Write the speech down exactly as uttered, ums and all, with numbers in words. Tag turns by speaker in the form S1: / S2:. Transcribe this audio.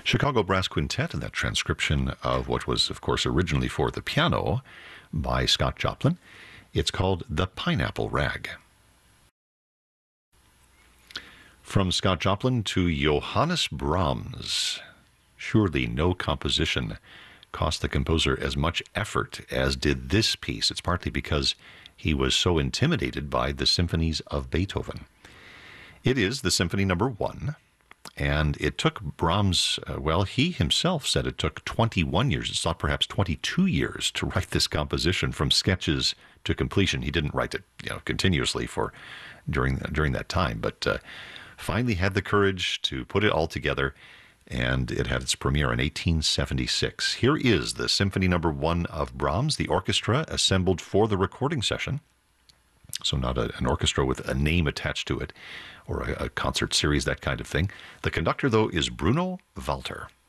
S1: Chicago Brass Quintet, and that transcription of what was, of course, originally for the piano by Scott Joplin. It's called The Pineapple Rag. From Scott Joplin to Johannes Brahms. Surely no composition cost the composer as much effort as did this piece. It's partly because he was so intimidated by the symphonies of Beethoven. It is the Symphony Number One, and it took Brahms, uh, well, he himself said it took twenty-one years. It's thought perhaps twenty-two years to write this composition from sketches to completion. He didn't write it, you know, continuously for during during that time, but uh, finally had the courage to put it all together, and it had its premiere in eighteen seventy-six. Here is the Symphony Number One of Brahms, the orchestra assembled for the recording session. So not a, an orchestra with a name attached to it, or a, a concert series, that kind of thing. The conductor, though, is Bruno Walter.